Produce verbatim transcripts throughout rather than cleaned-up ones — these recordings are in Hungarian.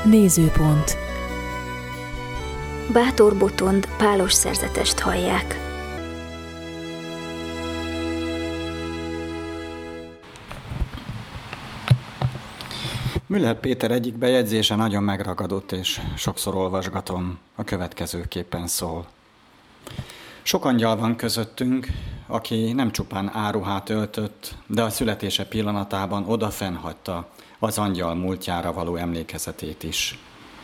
Nézőpont. Bátor Botond pálos szerzetest hallják. Müller Péter egyik bejegyzése nagyon megragadott, és sokszor olvasgatom, a következőképpen szól. Sok angyal van közöttünk, aki nem csupán áruhát öltött, de a születése pillanatában oda fennhagyta az angyal múltjára való emlékezetét is.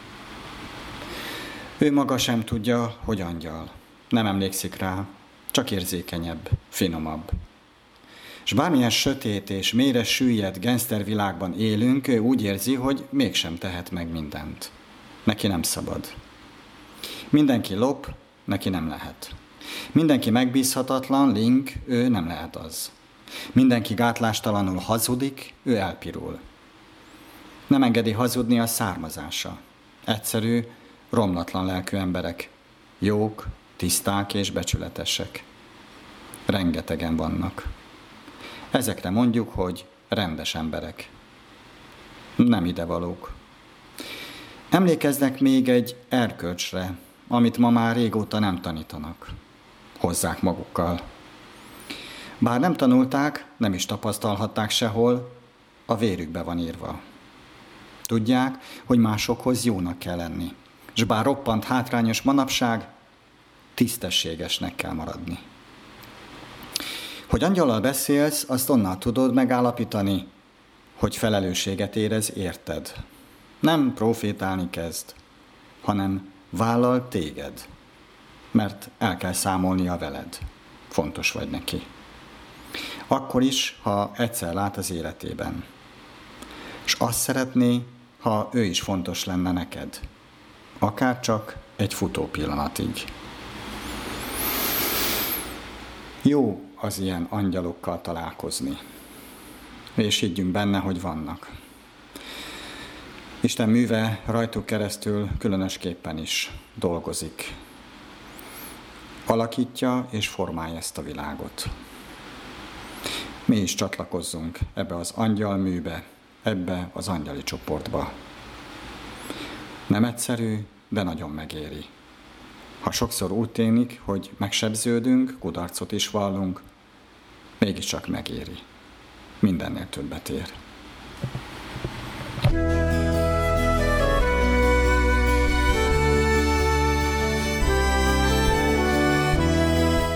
Ő maga sem tudja, hogy angyal. Nem emlékszik rá, csak érzékenyebb, finomabb. És bármilyen sötét és mélyre süllyedt gengsztervilágban élünk, ő úgy érzi, hogy mégsem tehet meg mindent. Neki nem szabad. Mindenki lop, neki nem lehet. Mindenki megbízhatatlan, link, ő nem lehet az. Mindenki gátlástalanul hazudik, ő elpirul. Nem engedi hazudni a származása. Egyszerű, romlatlan lelkű emberek. Jók, tiszták és becsületesek. Rengetegen vannak. Ezekre mondjuk, hogy rendes emberek. Nem idevalók. Emlékeznek még egy erkölcsre, amit ma már régóta nem tanítanak. Hozzák magukkal. Bár nem tanulták, nem is tapasztalhatták sehol, a vérükbe van írva. Tudják, hogy másokhoz jónak kell lenni, és bár roppant hátrányos manapság, tisztességesnek kell maradni. Hogy angyallal beszélsz, azt onnan tudod megállapítani, hogy felelősséget érez érted. Nem profétálni kezd, hanem vállal téged, mert el kell számolnia veled. Fontos vagy neki. Akkor is, ha egyszer lát az életében. És azt szeretné, ha ő is fontos lenne neked. Akár csak egy futó pillanatig. Jó az ilyen angyalokkal találkozni. És higgyünk benne, hogy vannak. Isten műve rajtuk keresztül különösképpen is dolgozik. Alakítja és formálja ezt a világot. Mi is csatlakozzunk ebbe az angyal műbe, ebbe az angyali csoportba. Nem egyszerű, de nagyon megéri. Ha sokszor úgy tűnik, hogy megsebződünk, kudarcot is vallunk, mégiscsak megéri. Mindennél többet ér.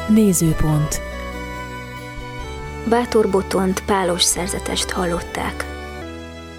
Nézőpont. Bátor Botond pálos szerzetest hallották.